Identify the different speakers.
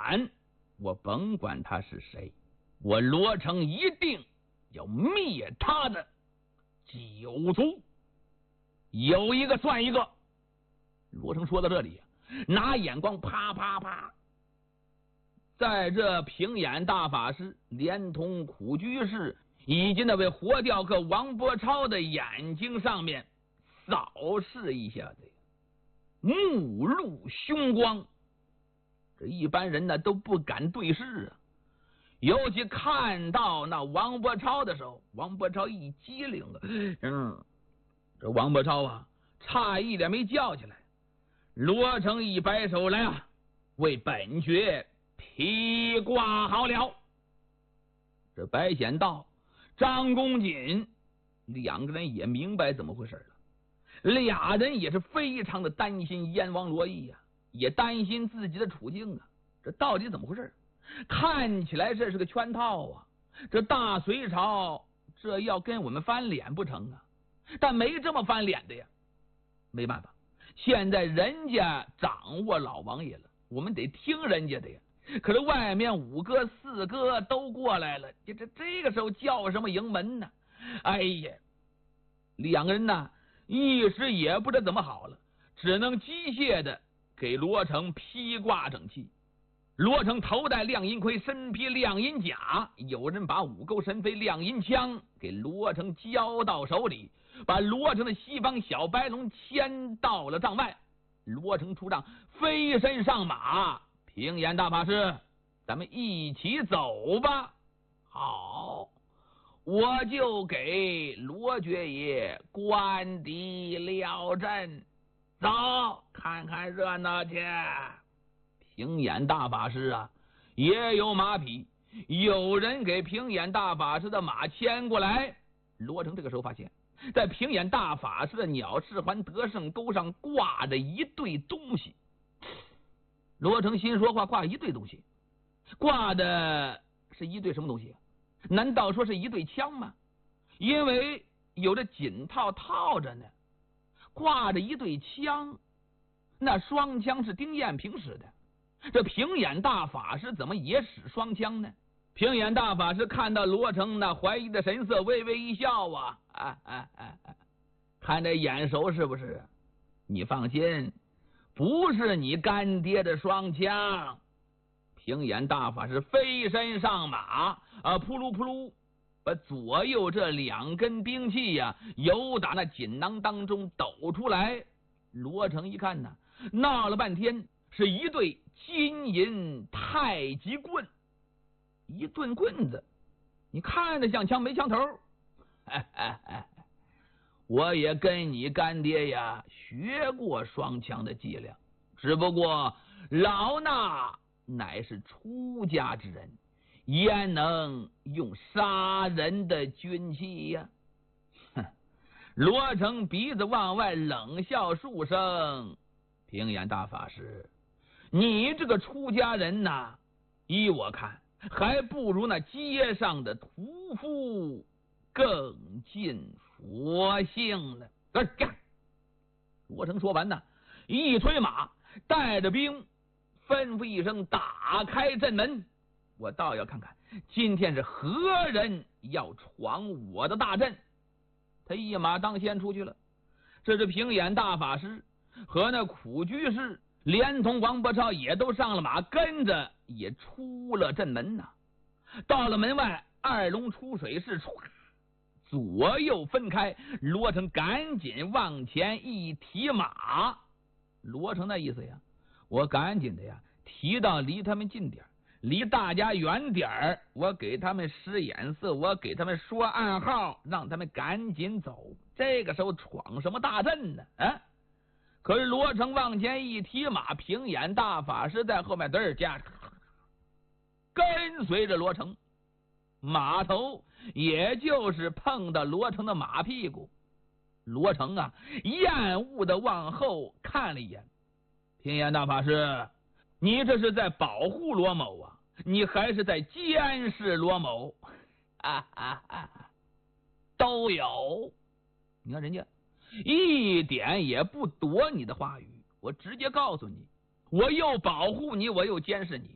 Speaker 1: 我甭管他是谁，我罗成一定要灭他的九族，有一个算一个。罗成说到这里，拿眼光啪啪啪，在这平眼大法师连同苦居士以及那位活雕客王伯超的眼睛上面扫视一下子，目露凶光。这一般人呢都不敢对视啊，尤其看到那王伯超的时候，王伯超一激灵啊，这王伯超啊差一点没叫起来。罗成一摆手，来啊，为本爵披挂好了。这白显道、张公瑾两个人也明白怎么回事了，俩人也是非常的担心燕王罗毅呀，也担心自己的处境啊，这到底怎么回事？看起来这是个圈套啊，这大隋朝这要跟我们翻脸不成啊？但没这么翻脸的呀，没办法，现在人家掌握老王爷了，我们得听人家的呀。可是外面五哥四哥都过来了，这个时候叫什么营门呢？哎呀，两个人呢一时也不知道怎么好了，只能机械的给罗成披挂整齐。罗成头戴亮银盔，身披亮银甲，有人把五钩神飞亮银枪给罗成交到手里，把罗成的西方小白龙牵到了帐外。罗成出帐，飞身上马。平眼大法师，咱们一起走吧。好，我就给罗爵爷关敌了阵，走，看看热闹去。平眼大法师啊，也有马匹，有人给平眼大法师的马牵过来。罗成这个时候发现，在平眼大法师的鸟翅环得胜钩上挂着一对东西。罗成心说话，挂一对东西，挂的是一对什么东西？难道说是一对枪吗？因为有着锦套套着呢，挂着一对枪，那双枪是丁彦平使的。这平眼大法师怎么也使双枪呢？平眼大法师看到罗成那怀疑的神色，微微一笑啊，看这眼熟是不是？你放心，不是你干爹的双枪。平眼大法师飞身上马，扑噜扑噜，把左右这两根兵器呀，由打那锦囊当中抖出来。罗成一看呢，闹了半天是一对金银太极棍，一顿棍子，你看着像枪没枪头。我也跟你干爹呀学过双枪的伎俩，只不过老衲乃是出家之人，焉能用杀人的军器呀？罗成鼻子往外冷笑数声，平眼大法师，你这个出家人呐，依我看还不如那街上的屠夫更近佛性呢。罗成说完呢，一推马，带着兵，吩咐一声，打开阵门。我倒要看看今天是何人要闯我的大阵。他一马当先出去了。这是平眼大法师和那苦居士连同王伯超也都上了马，跟着也出了阵门呐。到了门外，二龙出水是左右分开。罗成赶紧往前一提马，罗成那意思呀，我赶紧的呀提到离他们近点，离大家远点，我给他们使眼色，我给他们说暗号，让他们赶紧走。这个时候闯什么大阵呢？可是罗成往前一提马，平眼大法师在后面跟随着罗成，马头也就是碰到罗成的马屁股。罗成啊厌恶的往后看了一眼，平眼大法师，你这是在保护罗某啊，你还是在监视罗某？都有。你看人家一点也不躲你的话语，我直接告诉你，我又保护你，我又监视你。